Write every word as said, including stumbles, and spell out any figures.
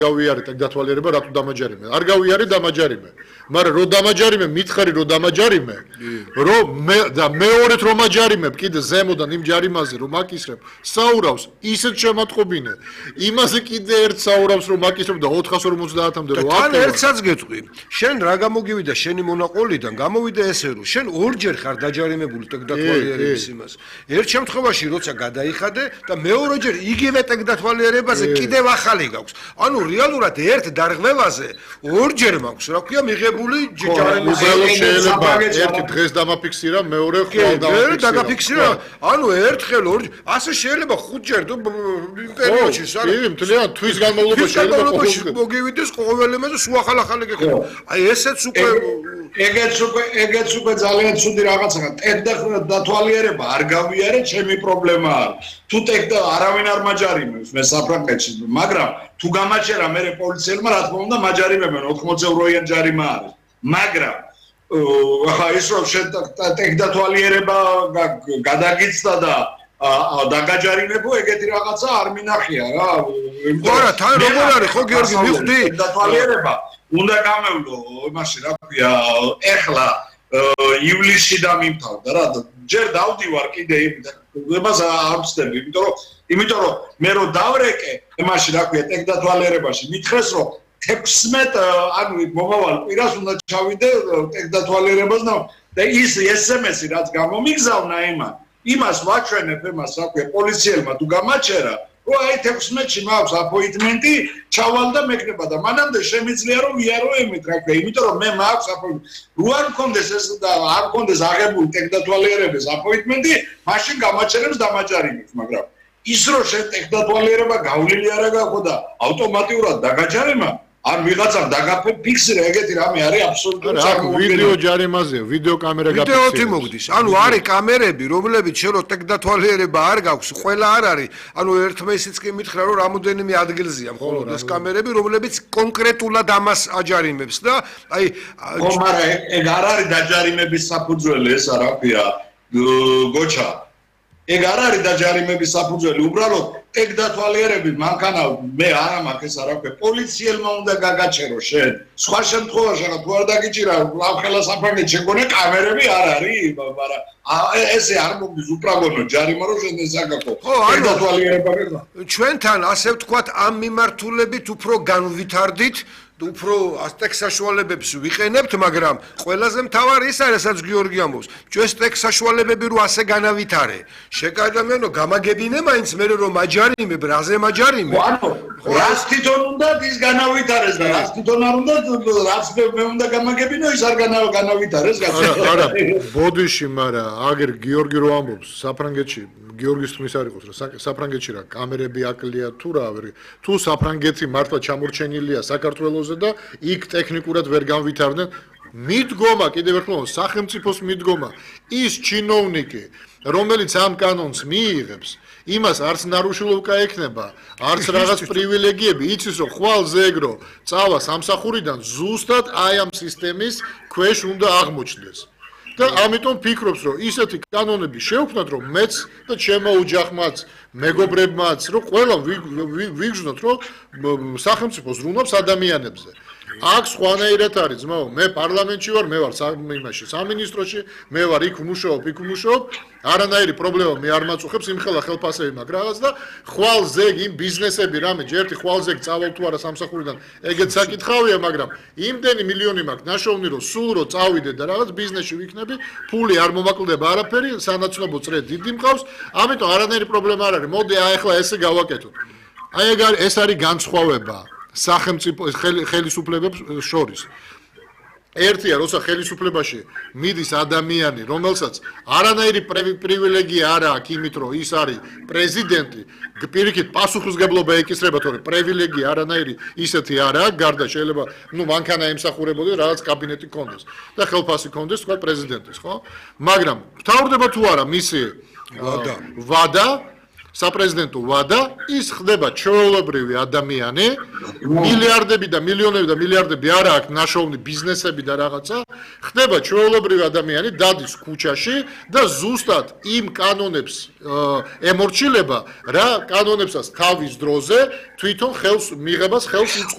გავიარეთ ეგ დათვალიერება რატო დამაჯარიმე არ გავიარე დამაჯარიმე მაგრამ რო დამაჯარიმე მითხარი რო დამაჯარიმე რომ მე და მეორედ რომ აჯარიმებ კიდე ზემოდან იმ ჯარიმაზე რომ აკისრებ საურავს ისეთ შემატყობინე იმაზე კიდე ერთ საურავს რომ აკისრებ და ოთხას ორმოცდაათამდე რომ თან ერთსაც გეტყვი შენ რა გამოგივიდა შენი მონაყოლიდან გამოვიდა ესე რომ შენ ორჯერ ხარ დაჯარიმებული ტექ დათვალიერების იმას ერთ შემთხვევაში როცა გადაიხადე და მეორეჯერ იგივე ტექ დათვალიერებაზე კიდევ ახალი გაქვს ანუ რეალურად ერთ დარღვევაზე ორჯერ მაქვს რა ქვია მიღებული ჯარიმის უბრალოდ შეიძლება ერთი დღეს დამაფიქსირა მეორე ხვალ დამაფიქსირა დაგაფიქსირა ანუ ერთხელ ორ ასე შეიძლება ხუთჯერ პერიოდში სარი მთლიან თვის განმავლობაში შეიძლება მოგივიდეს ყოველ იმაზე სულ ახალ-ახალი გეხება აი ესეც უკვე ეგეც უკვე ეგეც უკვე ძალიან ცუდი რაღაცაა ტექ დათვალიერება არ გავიარე ჩემი პრობლემა არის თუ ტექ და არავინ არ მაჯარიმებს მე საფრანგეთში მაგრამ თუ გამაჩერა მე პოლიციელმა რა თქმა უნდა მაჯარიმებენ ოთხმოცდაათი ევროიან ჯარიმა არის მაგრამ ახლა ის რომ შენ ტექ დათვალიერება გადაგიცდა და დაგაჯარიმებო ეგეთი რაღაცა არ მინახია რა არა თან როგორ არის ხო გიორგი მივხვდი დათვალიერება უნდა გამევლო იმაში რა ქვია ეხლა ივლისში დამიმთავრდა რა ჯერ დავდივარ კიდე იმას არ ვწდები იმიტომ რომ იმიტომ რომ მე რო დავრეკე იმაში რა ქვია ტექ დათვალიერებაში მითხრეს რომ თექვსმეტ ანუ მომავალ კვირას უნდა ჩავიდე ტექ დათვალიერებას და ის ეს ემ ესი რაც გამომიგზავნა იმან იმას ვაჩვენებ იმას რა ქვია პოლიციელმა თუ გამაჩერა რომ აი თექვსმეტში მაქვს აპოინტმენტი ჩავალ და მეკნება და მანამდე შემიძლია რომ ვიარო ემეთ რა ქვია იმიტომ რომ მე მაქვს აპოინტმენტი რო არ მქონდეს ეს და არ მქონდეს აღებული ტექ დათვალიერების აპოინტმენტი მაშინ გამაჩერებს დამაჯარიმებს მაგრამ ის რომ შენ ტექ დათვალიერება გავლილი არა გაქვს და ავტომატურად დაგაჯარიმა არ ვიღაცამ დაგაფიქსირა ეგეთი რამე არის აბსოლუტურად წარმოუდგენელი ვიდეო ჯარიმაზე ვიდეო კამერა გაფიქსირა ვიდეოთი მოგდის ანუ არის კამერები რომლებიც შენ რო ტექ დათვალიერება არ გაქვს ყველა არ არის ანუ ერთმა ისიც კი მითხრა რომ რამოდენიმე ადგილზეა მხოლოდ ეს კამერები რომლებიც კონკრეტულად ამას აჯარიმებს და აი ხო მაგრამ ეგ არ არის დაჯარიმების საფუძველი ესა რა ქვია გოჩა ეგ არ არის დაჯარიმების საფუძველი უბრალოდ ტექ დათვალიერებით მანქანა მე არა მაქვს ეს რა ქვია პოლიციელმა უნდა გაგაჩერო შენ სხვა შემთხვევაში რა თუ არ დაგიჭირა ახლა საფრანგეთში შეგონე კამერები არ არის მაგრამ ესე არ მოგდის უპრაგონო ჯარიმა რომ შენ ეს აგაკო ტექ დათვალიერება ჩვენთან ასე ვთქვათ ამ მიმართულებით უფრო განვითარდით უფრო ტექ საშუალებებს ვიყენებთ, მაგრამ ყველაზე მთავარი ის არის, რასაც გიორგი ამბობს. ჩვენს ტექ საშუალებები რო ასე განავითარე. შეკადამიანო გამაგებინე მაინც მე რომ აჯარიმე, ბრაზე მაჯარიმე. ანუ რას თვითონ უნდა ის განავითარეს და რას თვითონ არ უნდა რაც მე უნდა გამაგებინო ის არ განავითარეს გასაგებია. არა, ბოდიში, მაგრამ აგერ გიორგი რო ამბობს საფრანგეთში გიორგის თქმის არ იყოს რა საფრანგეთში რა კამერები აკლია თუ რა თუ საფრანგეთი მართლა ჩამორჩენილია საქართველოზე და იქ ტექნიკურად ვერ განვითარდნენ მიდგომა კიდევ ერთხელ სახელმწიფოს მიდგომა ის ჩინოვნიკი რომელიც ამ კანონს მიიღებს იმას არც ნარუშილოვკა ექნება არც რაღაც პრივილეგიები იცის რომ ხვალ ზეგრო წავა სამსახურიდან ზუსტად აი ამ სისტემის ქვეშ უნდა აღმოჩნდეს და ამიტომ ფიქრობს რომ ისეთი კანონები შევქმნათ რომ მეც და ჩემო ოჯახმაც მეგობრებმაც რომ ყველა ვიგრძნოთ რომ სახელმწიფო ზრუნავს ადამიანებზე აქ სხვანაირად არის ძმაო მე პარლამენტში ვარ მე ვარ იმაში სამინისტროში მე ვარ იქ ვმუშაობ იქ ვმუშაობ არანაირი პრობლემა მე არ მაწუხებს იმხელა ხელფასები მაგ რაღაც და ხვალ ზეგ იმ ბიზნესები რამე ჯერთი ხვალ ზეგ წავალ თუ არა სამსახურიდან ეგეც საკითხავია მაგრამ იმდენი მილიონი მაქვს ნაშოვნი რომ სულ რო წავიდე და რაღაც ბიზნესში ვიქნები ფული არ მომაკლდება არაფერი სანაცნობო წრე დიდი მყავს ამიტომ არანაირი პრობლემა არ არის მოდი აი ახლა ესე გავაკეთოთ აი ეგ არის ეს არის განსხვავება სახელმწიფო ხელისუფლებებს შორის ერთია როცა ხელისუფლებაში მიდის ადამიანი რომელსაც არანაირი პრივილეგია არ აქვს იმით რომ ის არის პრეზიდენტი პირიქით პასუხისმგებლობა ეკისრება თორე პრივილეგია არანაირი ისეთი არ აქვს გარდა შეიძლება ნუ მანქანა ემსახურებოდეს რაღაც კაბინეტი კონდეს და ხელფასი კონდეს თქვა პრეზიდენტის ხო მაგრამ მთავრდება თუ არა მისი ვადა ვადა საპრეზიდენტო ვადა ის ხდება ჩვეულებრივი ადამიანი მილიარდები და მილიონები და მილიარდები არ აქვს ნაშოვნი ბიზნესები და რაღაცა ხდება ჩვეულებრივი ადამიანი დადის ქუჩაში და ზუსტად იმ კანონებს ემორჩილება რა კანონებსაც თავის დროზე თვითონ ხელს მიღებას ხელს